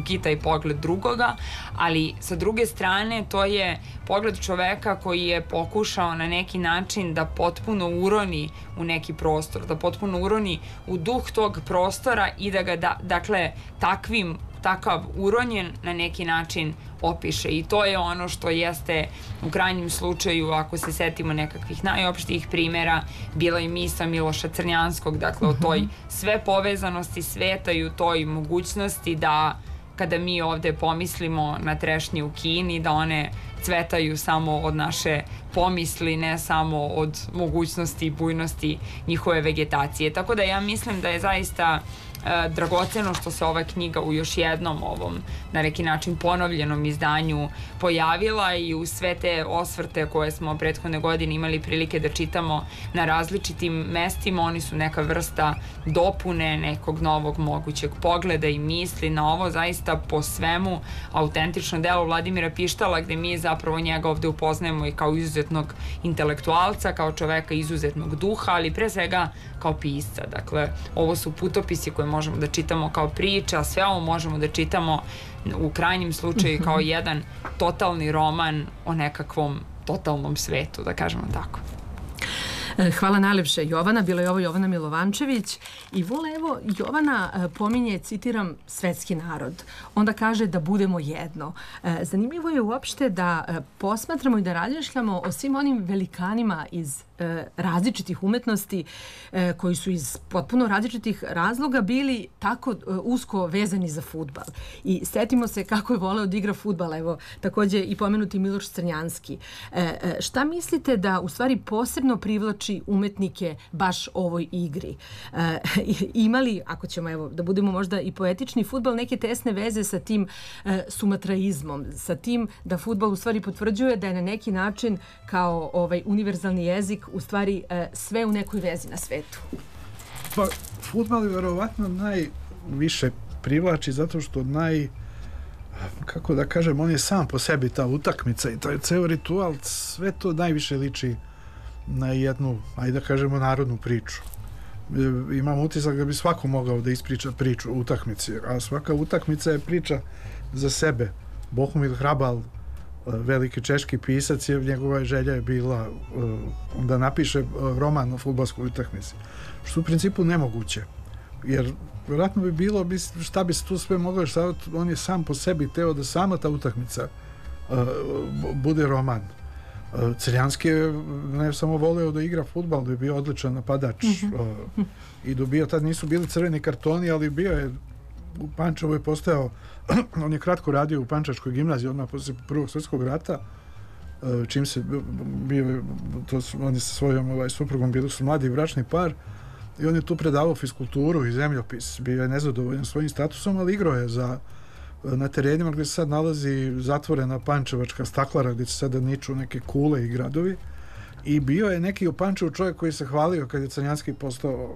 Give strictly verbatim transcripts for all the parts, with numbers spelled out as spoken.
drugi, taj pogled drugoga, ali sa druge strane to je pogled čoveka koji je pokušao na neki način da potpuno uroni u neki prostor, da potpuno uroni u duh tog prostora i da ga, da, dakle, takvim, takav uronjen na neki način opiše. I to je ono što jeste u krajnjem slučaju, ako se setimo nekakvih najopštijih primjera, bila i misa Miloša Crnjanskog, dakle, o toj sve povezanosti sveta i u toj mogućnosti da kada mi ovde pomislimo na trešnje u Kini, da one cvetaju samo od naše pomisli, ne samo od mogućnosti i bujnosti njihove vegetacije. Tako da ja mislim da je zaista e, dragoceno što se ova knjiga u još jednom ovom, na neki način, ponovljenom izdanju pojavila i u sve te osvrte koje smo prethodne godine imali prilike da čitamo na različitim mestima, oni su neka vrsta dopune nekog novog mogućeg pogleda i misli na ovo zaista po svemu autentično delo Vladimira Pištala, gde mi zapravo njega ovde upoznajemo i kao izuzetnog intelektualca, kao čoveka izuzetnog duha, ali pre svega kao pisca. Dakle, ovo su putopisi koje možemo da čitamo kao priča, sve ovo možemo da čitamo u krajnjem slučaju kao jedan totalni roman o nekakvom totalnom svetu, da kažemo tako. Hvala najlepše, Jovana. Bila je ovo Jovana Milovančević i vole, evo, Jovana pominje, citiram, svetski narod. Onda kaže da budemo jedno. Zanimljivo je uopšte da posmatramo i da razmišljamo o svim onim velikanima iz različitih umetnosti koji su iz potpuno različitih razloga bili tako usko vezani za fudbal. I setimo se kako je voleo da igra fudbal, evo, takođe i pomenuti Miloš Crnjanski. Šta mislite da u stvari posebno privlači umetnike baš ovoj igri? Imali, ako ćemo, evo, da budemo možda i poetični, fudbal neke tesne veze sa tim sumatraizmom, sa tim da fudbal u stvari potvrđuje da je na neki način kao ovaj univerzalni jezik u stvari sve u nekoj vezi na svetu? Pa, fudbal je verovatno najviše privlači zato što naj, kako da kažem, on je sam po sebi ta utakmica i taj ceo ritual, sve to najviše liči na jednu, ajde da kažemo, narodnu priču. Imam utisak da bi svako mogao da ispriča priču o utakmici, a svaka utakmica je priča za sebe. Bohumil Hrabal, veliki češki pisac, je, njegova želja je bila uh, da napiše uh, roman o fudbalskoj utakmici. Što u principu nemoguće. Jer vjerojatno bi bilo, bi, šta bi se tu sve moglo staviti, on je sam po sebi teo da sama ta utakmica uh, bude roman. Uh, Crnjanski je ne samo voleo da igra fudbal, da je bio odličan napadač. Uh, I dobio, tad nisu bili crveni kartoni, ali bio je, u Pančevu je postojao, on je kratko radio u Pančačkoj gimnaziji odmah posle Prvog svjetskog rata, čim se bio, to su, on je sa svojom ovaj, suprugom bili su mladi bračni par i on je tu predavao fiskulturu i zemljopis, bio je nezadovoljan svojim statusom, ali igrao je za, na terenima gdje se sad nalazi zatvorena Pančevačka staklara gdje se sada niču neke kule i gradovi i bio je neki u Pančevu čovjek koji se hvalio kad je Crnjanski postao,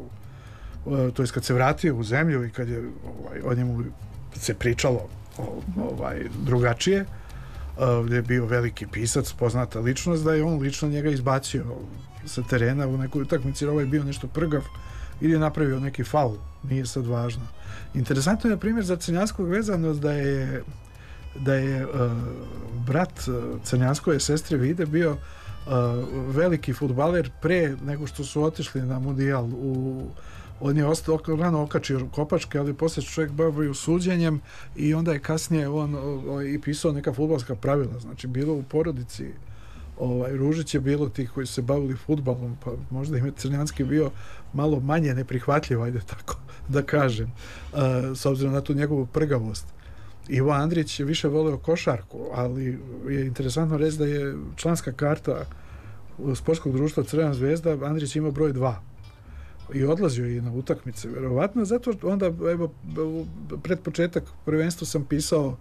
to jest kad se vratio u zemlju i kad je ovaj, o njemu se pričalo ovaj, drugačije, gdje je bio veliki pisac, poznata ličnost, da je on lično njega izbacio sa terena u nekoj utakmici, ovaj je bio nešto prgav ili je napravio neki faul, nije sad važno. Interesantno je, na primjer, za Crnjanskog vezano da je da je uh, brat Crnjanskove sestre Vide bio uh, veliki fudbaler pre nego što su otišli na mundijal. U on je ostao, rano okačio kopačke, ali poslije čovjek bavio suđenjem i onda je kasnije on o, i pisao neka fudbalska pravila. Znači, bilo u porodici ovaj, Ružić je bilo tih koji su se bavili fudbalom, pa možda im je Crnjanski bio malo manje neprihvatljiv, ajde tako da kažem, uh, s obzirom na tu njegovu prgavost. Ivo Andrić je više voleo košarku, ali je interesantno reći da je članska karta sportskog društva Crvena zvezda, Andrić ima broj dva. I odlazio je na utakmice, verovatno, zato onda, evo, pred početak prvenstva sam pisao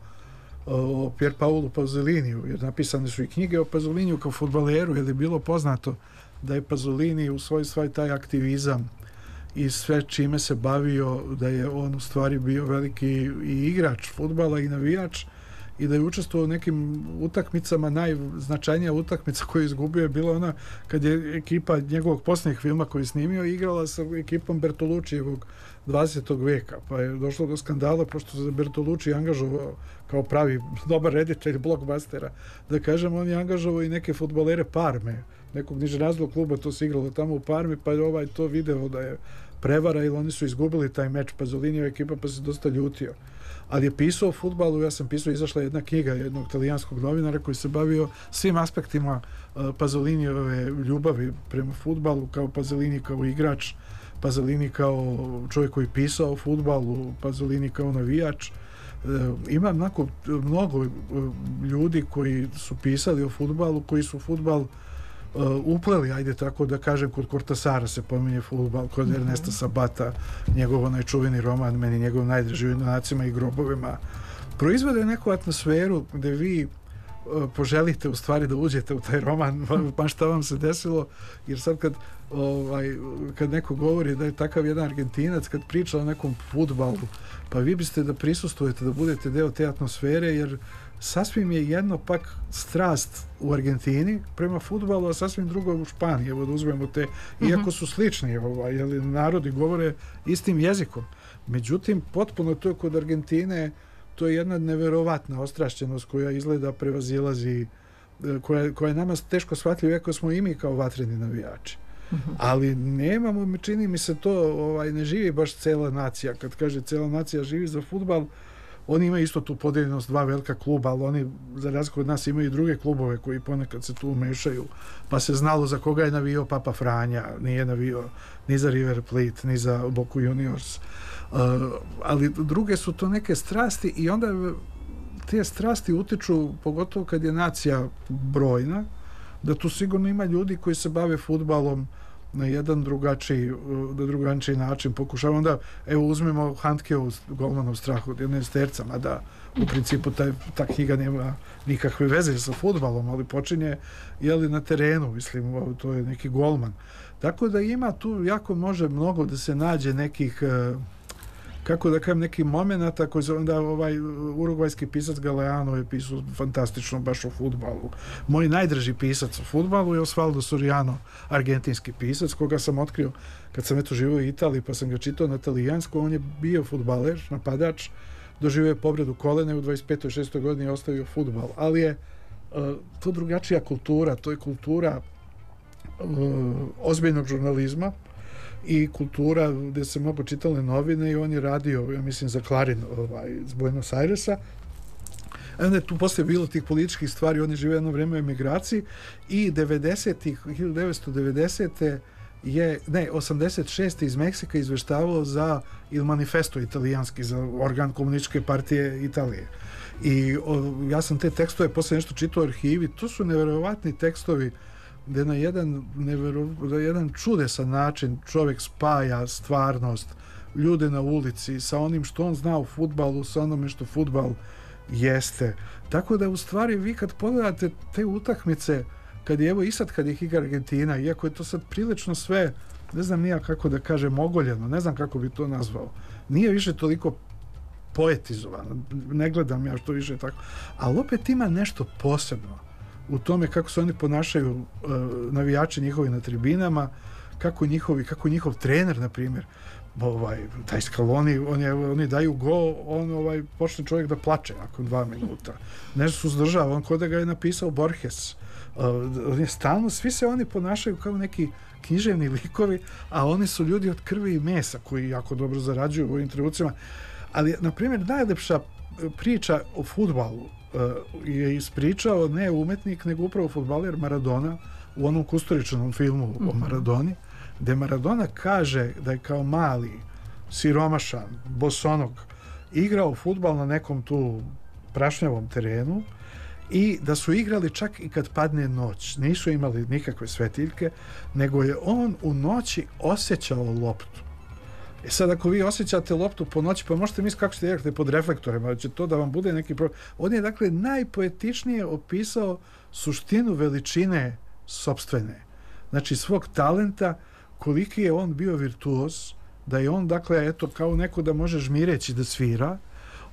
o Pier Paolu Pazzoliniju, jer napisane su i knjige o Pazzoliniju kao fudbaleru, jer je bilo poznato da je Pazzolini u svoj svoj taj aktivizam i sve čime se bavio, da je on u stvari bio veliki i igrač fudbala i navijač i da je učestvovao u nekim utakmicama. Najznačajnija utakmica koju je izgubio je bila ona kad je ekipa njegovog posljednjeg filma koji je snimio igrala sa ekipom Bertoluccijevog dvadesetog veka, pa je došlo do skandala pošto se Bertolucci angažovao kao pravi dobar reditelj blockbustera, da kažem, on je angažovao i neke fudbalere Parme, nekog nižerazrednog kluba, to se igralo tamo u Parmi, pa je ovaj to video da je prevara ili oni su izgubili taj meč Pazolinijeva ekipa, pa se dosta ljutio. Ali je pisao o fudbalu, ja sam pisao, izašla jedna knjiga jednog italijanskog novinara koji se bavio svim aspektima uh, Pazolinijeve ljubavi prema fudbalu, kao Pazolini kao igrač, Pasolini kao čovjek koji pisao o fudbalu, Pasolini kao navijač. E, ima onako mnogo ljudi koji su pisali o fudbalu, koji su fudbal uh, upleli, ajde tako da kažem, kod Cortasara se pominje fudbal, kod mm-hmm. Ernesta Sabata, njegov onaj čuveni roman, meni njegov najdrži u junacima i grobovima, proizvode neku atmosferu gde vi poželite u stvari da uđete u taj roman, pa šta vam se desilo, jer sad kad, ovaj, kad neko govori da je takav jedan Argentinac, kad priča o nekom fudbalu, pa vi biste da prisustujete, da budete deo te atmosfere, jer sasvim je jedno pak strast u Argentini prema fudbalu, a sasvim drugo u Španiji, evo da uzmemo te, iako su slični, ovaj, jeli, narodi govore istim jezikom. Međutim, potpuno to kod Argentine, to je jedna neverovatna ostrašćenost koja izgleda prevazilazi, koja, koja je nama teško shvatljiva, iako smo i mi kao vatreni navijači. Uh-huh. Ali nemamo, čini mi se to, ovaj, ne živi baš cela nacija. Kad kaže cela nacija živi za fudbal, oni imaju isto tu podeljenost dva velika kluba, ali oni, za razliku od nas, imaju i druge klubove koji ponekad se tu umešaju, pa se znalo za koga je navio Papa Franja, nije navio ni za River Plate, ni za Boca Juniors. Uh, ali druge su to neke strasti i onda te strasti utiču, pogotovo kad je nacija brojna, da tu sigurno ima ljudi koji se bave fudbalom na jedan drugačiji, da drugačiji način pokušava. Onda, evo, uzmemo Handkeovu golmanov strah od jedne sterca, mada u principu taj, ta knjiga nema nikakve veze sa fudbalom, ali počinje, jeli, na terenu, mislim, to je neki golman. Tako da ima tu jako može mnogo da se nađe nekih, kako da kažem, neki momenata koji se onda ovaj urugvajski pisac Galeano je pisao fantastično baš o fudbalu. Moj najdraži pisac o fudbalu je Osvaldo Soriano, argentinski pisac, koga sam otkrio kad sam eto živio u Italiji, pa sam ga čitao na talijansku. On je bio fudbaler, napadač, doživio je povredu kolena i u dvadeset petoj šestoj godini je ostavio fudbal. Ali je uh, to drugačija kultura, to je kultura uh, ozbiljnog žurnalizma i kultura gdje se mnogo čitale novine i on je radio, ja mislim, za Clarin ovaj, iz Buenos Airesa. A onda je tu poslije bilo tih političkih stvari, on je živio jedno vrijeme u emigraciji i devedesetih, hiljadu devetsto devedesete je, ne, osamdeset šeste iz Meksika izveštavao za Il Manifesto italijanski, za organ komunističke partije Italije. I o, ja sam te tekstove poslije nešto čitao u arhivi, to su nevjerovatni tekstovi gdje na jedan, nevjero, na jedan čudesan način čovjek spaja stvarnost, ljude na ulici sa onim što on zna u fudbalu, sa onome što fudbal jeste. Tako da u stvari vi kad pogledate te utakmice, kad je, evo i sad kad ih igra Argentina, iako je to sad prilično sve, ne znam nija kako da kažem, ogoljeno, ne znam kako bi to nazvao, nije više toliko poetizovano, ne gledam ja što više tako, ali opet ima nešto posebno u tome kako se oni ponašaju, uh, navijači njihovi na tribinama, kako njihovi, kako njihov trener, na primjer, ovaj, taj Scaloni, on je, oni daju go, on ovaj, počne čovjek da plače nakon dva minuta. Nešto su zdržava, on kod da ga je napisao Borges. Uh, on je stalno, svi se oni ponašaju kao neki književni likovi, a oni su ljudi od krvi i mesa koji jako dobro zarađuju u ovim trenucima. Ali, na primjer, najlepša priča o fudbalu uh, je ispričao ne umetnik, nego upravo fudbaler Maradona u onom Kusturičanom filmu mm-hmm. o Maradoni, gde Maradona kaže da je kao mali, siromašan, bosonog, igrao fudbal na nekom tu prašnjavom terenu i da su igrali čak i kad padne noć. Nisu imali nikakve svetiljke, nego je on u noći osjećao loptu. E sad, ako vi osjećate loptu po noći, pa možete misliti kako ćete igrati pod reflektorima, će to da vam bude neki problem. On je, dakle, najpoetičnije opisao suštinu veličine sopstvene. Znači, svog talenta, koliki je on bio virtuoz, da je on, dakle, eto, kao neko da može žmireći da svira,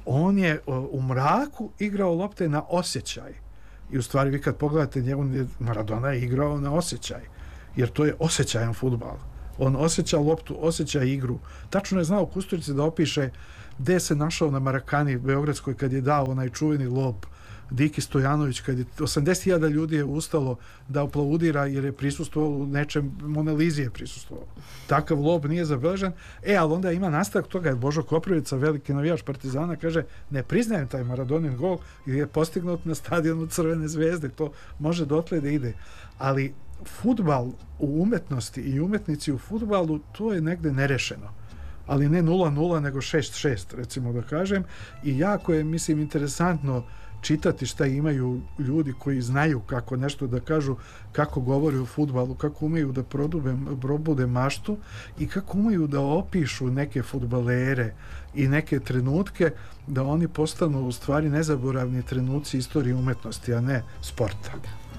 on je u mraku igrao lopte na osjećaj. I u stvari vi kad pogledate njegu, Maradona je igrao na osjećaj. Jer to je osjećajan fudbal. On osjeća loptu, osjeća igru. Tačno je znao Kusturici da opiše gde se našao na Marakani Beogradskoj kad je dao onaj čuveni lob Diki Stojanović, kad je osamdeset hiljada ljudi je ustalo da aplaudira jer je prisustvovao u nečem, Monalizi je prisustvovao. Takav lob nije zabeležen. E, ali onda ima nastavak toga, Božo Koprivica, veliki navijač Partizana, kaže, ne priznajem taj Maradonin gol jer je postignut na stadionu Crvene zvezde. To može dotle da ide. Ali fudbal u umetnosti i umetnici u fudbalu, to je negde nerešeno. Ali ne nula nula, nego šest šest, recimo da kažem. I jako je, mislim, interesantno čitati šta imaju ljudi koji znaju kako nešto da kažu, kako govori o fudbalu, kako umeju da prodube, probude maštu i kako umeju da opišu neke fudbalere i neke trenutke da oni postanu u stvari nezaboravni trenuci istorije umetnosti, a ne sporta.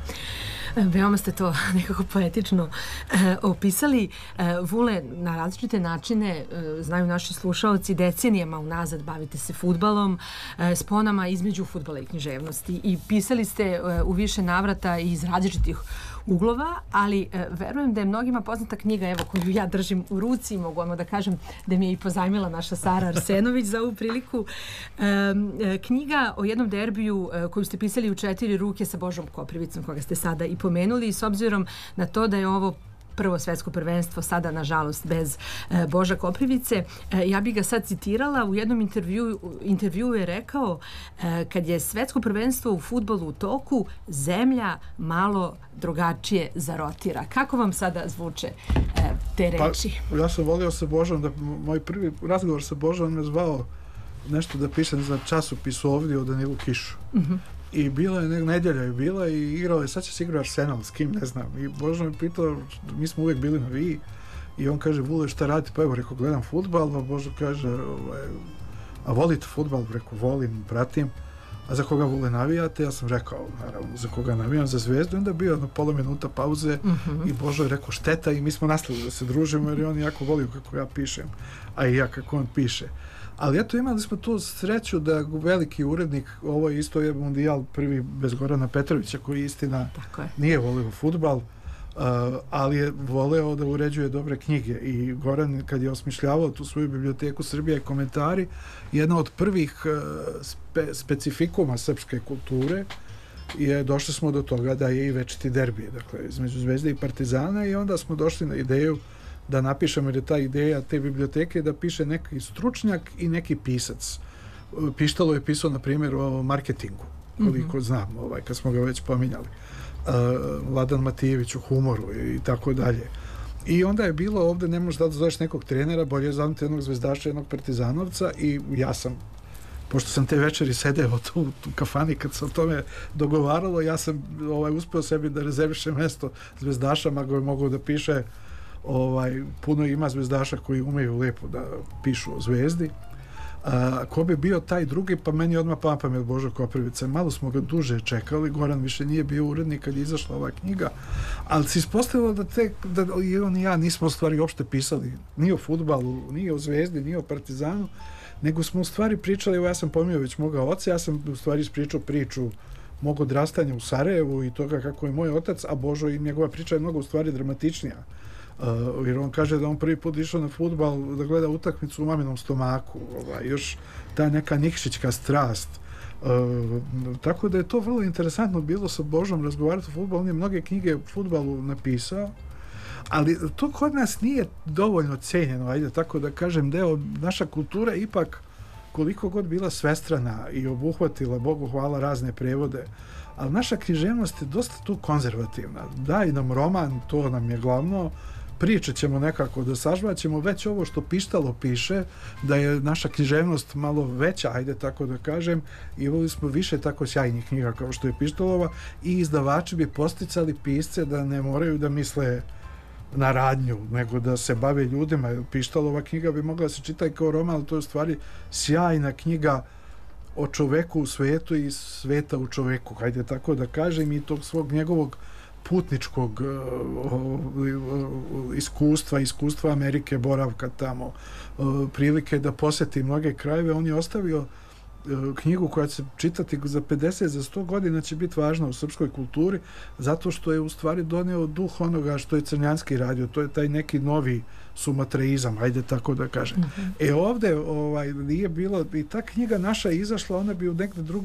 Veoma ste to nekako poetično e, opisali. E, Vule, na različite načine, e, znaju naši slušaoci, decenijama unazad bavite se fudbalom, e, sponama između fudbala i književnosti. I pisali ste e, u više navrata iz različitih uglova, ali e, verujem da je mnogima poznata knjiga, evo, koju ja držim u ruci, mogu vam da kažem da mi je i pozajmila naša Sara Arsenović za ovu priliku. E, e, knjiga o jednom derbiju e, koju ste pisali u četiri ruke sa Božom Koprivicom, koga ste sada i pomenuli, i s obzirom na to da je ovo prvo svetsko prvenstvo, sada nažalost bez e, Boža Koprivice. E, ja bih ga sad citirala, u jednom intervju, intervju je rekao e, kad je svetsko prvenstvo u fudbalu u toku, zemlja malo drugačije zarotira. Kako vam sada zvuče e, te reči? Pa, ja sam volio sa Božom, da moj prvi razgovor sa Božom me zvao nešto da pišem za časopisu ovdje o Danilu Kišu. Uh-huh. I bila je, nedjelja je bila i igrao je, sad će se igrao Arsenal, s kim, ne znam. I Božo me pitao, mi smo uvijek bili na vi, i on kaže, Vule, šta radite? Pa evo, rekao, gledam fudbal, a Božo kaže, ovaj, a volite fudbal? Rekao, volim, pratim. A za koga, Vule, navijate? Ja sam rekao, naravno, za koga navijam, za Zvezdu. Onda bio na pola minuta pauze uh-huh. i Božo je rekao, šteta, i mi smo nastavili da se družimo, jer on jako volio kako ja pišem, a i ja kako on piše. Ali eto, imali smo tu sreću da veliki urednik, ovo je isto je Mundijal prvi bez Gorana Petrovića, koji istina je. Nije volio fudbal, uh, ali je voleo da uređuje dobre knjige. I Goran, kad je osmišljavao tu svoju biblioteku Srbija i komentari, jedna od prvih uh, spe, specifikuma srpske kulture je, došli smo do toga da je i večiti derbi, dakle, između Zvezde i Partizana, i onda smo došli na ideju da napišemo, jer je ta ideja te biblioteke da piše neki stručnjak i neki pisac. Pištalo je pisao, na primjer, o marketingu, koliko mm-hmm. znam, ovaj, kad smo ga već pominjali. Uh, Vladan Matijević u humoru i tako dalje. I onda je bilo ovdje, ne možeš da zoveš nekog trenera, bolje je zovem jednog zvezdaša, jednog partizanovca, i ja sam, pošto sam te večeri sedeo tu u kafani kad se o tome dogovaralo, ja sam ovaj, uspeo sebi da rezervišem mesto zvezdaša, ma ga mogu da piše. Ovaj, puno ima zvezdaša koji umeju lepo da pišu o Zvezdi. A, ko bi bio taj drugi, pa meni odmah pala pamet Božo Koprivica. Malo smo ga duže čekali, Goran više nije bio urednik kad je izašla ova knjiga, ali se ispostavilo da, te, da i on i ja nismo u stvari uopšte pisali ni o fudbalu, ni o Zvezdi, ni o Partizanu, nego smo u stvari pričali, evo ja sam pominjao već moga oca, ja sam u stvari ispričao priču mog odrastanja u Sarajevu i toga kako je moj otac, a Božo i njegova priča je mnogo u stvari dramatičnija. Uh, jer on kaže da on prvi put išao na fudbal da gleda utakmicu u maminom stomaku, ovaj, još ta neka nikšićka strast. Uh, tako da je to vrlo interesantno bilo sa Božom razgovarati o fudbalu. On je mnoge knjige o fudbalu napisao, ali to kod nas nije dovoljno cenjeno, ajde tako da kažem, deo naša kultura ipak, koliko god bila svestrana i obuhvatila, Bogu hvala, razne prevode, ali naša književnost je dosta tu konzervativna. Daj nam roman, to nam je glavno, pričat ćemo nekako da sažvaćemo, već ovo što Pištalo piše, da je naša književnost malo veća, ajde tako da kažem, i imali smo više tako sjajnih knjiga kao što je Pištalova, i izdavači bi posticali pisce da ne moraju da misle na radnju, nego da se bave ljudima. Pištalova knjiga bi mogla se čitati kao roman, ali to je u stvari sjajna knjiga o čoveku u svetu i sveta u čoveku, hajde tako da kažem, i tog svog njegovog putničkog uh, iskustva, iskustva Amerike, boravka tamo, uh, prilike da posjeti mnoge krajeve. On je ostavio knjigu koja će se čitati za pedeset, za sto godina će biti važna u srpskoj kulturi, zato što je u stvari doneo duh onoga što je Crnjanski radio, to je taj neki novi sumatreizam, ajde tako da kažem. Mm-hmm. E ovde ovaj, nije bilo, i ta knjiga naša je izašla, ona bi u negde drugde